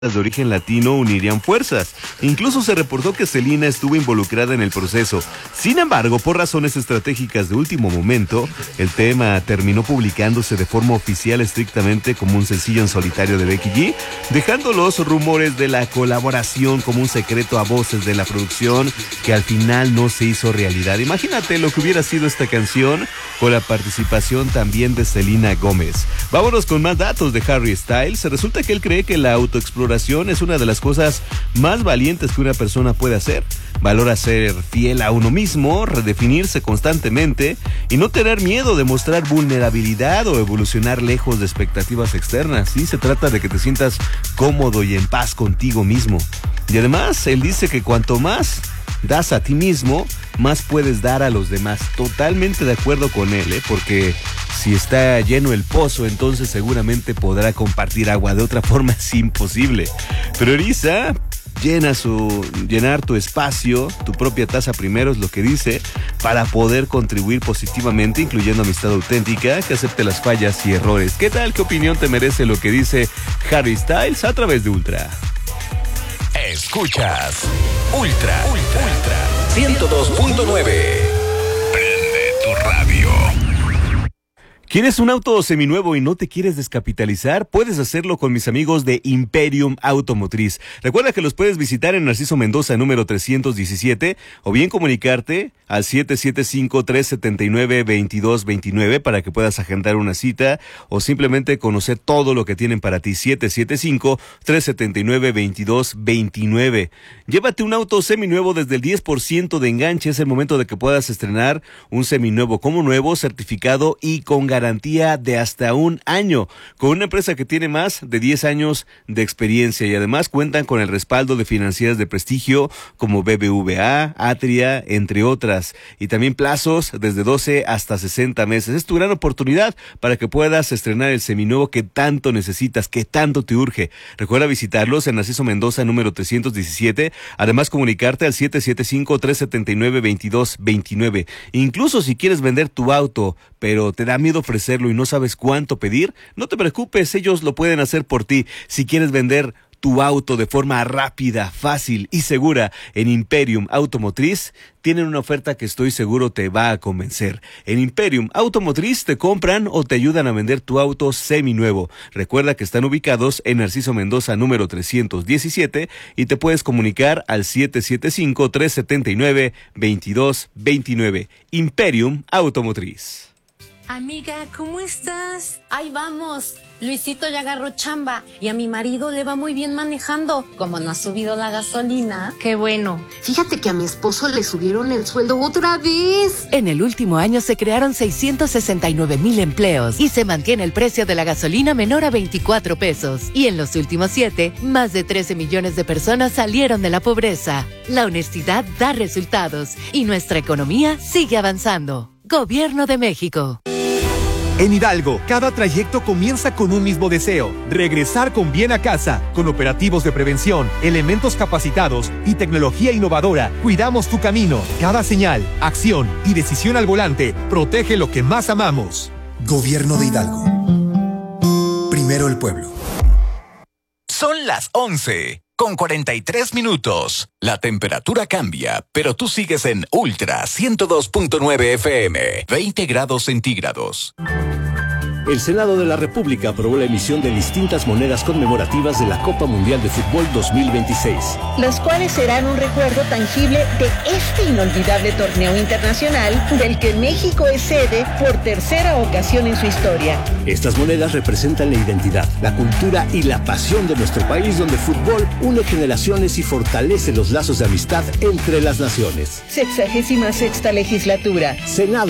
de origen latino unirían fuerzas. Incluso se reportó que Selena estuvo involucrada en el proceso. Sin embargo, por razones estratégicas de último momento, el tema terminó publicándose de forma oficial estrictamente como un sencillo en solitario de Becky G, dejando los rumores de la colaboración como un secreto a voces de la producción que al final no se hizo realidad. Imagínate lo que hubiera sido esta canción con la participación también de Selena Gómez. Vámonos con más datos de Harry Styles. Resulta que él cree que la autoexploración es una de las cosas más valientes que una persona puede hacer. Valora ser fiel a uno mismo, redefinirse constantemente y no tener miedo de mostrar vulnerabilidad o evolucionar lejos de expectativas externas. Sí, se trata de que te sientas cómodo y en paz contigo mismo. Y además, él dice que cuanto más das a ti mismo, más puedes dar a los demás. Totalmente de acuerdo con él, porque si está lleno el pozo, entonces seguramente podrá compartir agua. De otra forma es imposible. Prioriza llenar tu espacio, tu propia taza primero, es lo que dice, para poder contribuir positivamente, incluyendo amistad auténtica que acepte las fallas y errores. ¿Qué tal? ¿Qué opinión te merece lo que dice Harry Styles a través de Ultra? Escuchas Ultra 102.9. Prende tu radio. ¿Quieres un auto seminuevo y no te quieres descapitalizar? Puedes hacerlo con mis amigos de Imperium Automotriz. Recuerda que los puedes visitar en Narciso Mendoza, número 317, o bien comunicarte al 775-379-2229 para que puedas agendar una cita o simplemente conocer todo lo que tienen para ti. 775-379-2229. Llévate un auto seminuevo desde el 10% de enganche. Es el momento de que puedas estrenar un seminuevo como nuevo, certificado y con garantía de hasta un año, con una empresa que tiene más de 10 años de experiencia y además cuentan con el respaldo de financieras de prestigio como BBVA, Atria, entre otras, y también plazos desde 12 hasta 60 meses. Es tu gran oportunidad para que puedas estrenar el seminuevo que tanto necesitas, que tanto te urge. Recuerda visitarlos en Narciso Mendoza, número 317, además comunicarte al 775-379-2229. Incluso si quieres vender tu auto, pero te da miedo ofrecerlo y no sabes cuánto pedir, no te preocupes, ellos lo pueden hacer por ti. Si quieres vender tu auto de forma rápida, fácil y segura en Imperium Automotriz, tienen una oferta que estoy seguro te va a convencer. En Imperium Automotriz te compran o te ayudan a vender tu auto seminuevo. Recuerda que están ubicados en Narciso Mendoza número 317 y te puedes comunicar al 775-379-2229. Imperium Automotriz. Amiga, ¿cómo estás? Ahí vamos. Luisito ya agarró chamba y a mi marido le va muy bien manejando. Como no ha subido la gasolina. Qué bueno. Fíjate que a mi esposo le subieron el sueldo otra vez. En el último año se crearon 669,000 empleos y se mantiene el precio de la gasolina menor a 24 pesos. Y en los últimos 7, más de 13 millones de personas salieron de la pobreza. La honestidad da resultados y nuestra economía sigue avanzando. Gobierno de México. En Hidalgo, cada trayecto comienza con un mismo deseo: regresar con bien a casa. Con operativos de prevención, elementos capacitados y tecnología innovadora, cuidamos tu camino. Cada señal, acción y decisión al volante protege lo que más amamos. Gobierno de Hidalgo. Primero el pueblo. Son las 11:43. La temperatura cambia, pero tú sigues en Ultra 102.9 FM, 20 grados centígrados. El Senado de la República aprobó la emisión de distintas monedas conmemorativas de la Copa Mundial de Fútbol 2026. Las cuales serán un recuerdo tangible de este inolvidable torneo internacional del que México es sede por tercera ocasión en su historia. Estas monedas representan la identidad, la cultura y la pasión de nuestro país, donde el fútbol une generaciones y fortalece los lazos de amistad entre las naciones. 66ª legislatura. Senado